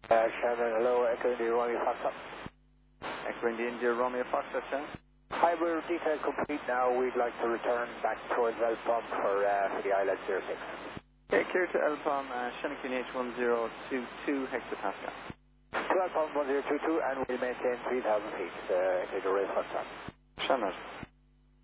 Shannon, hello, Echo India Romeo Foxtrot. Echo India Romeo Foxtrot, Shannon. Hi, we're detail complete now. We'd like to return back towards Elpom for the Island 06. Okay, clear to Elpom, Shannon QNH 1022 hectopascal. To Elpom 1022, and we'll maintain 3,000 feet into the rail Foxtrot. Shannon.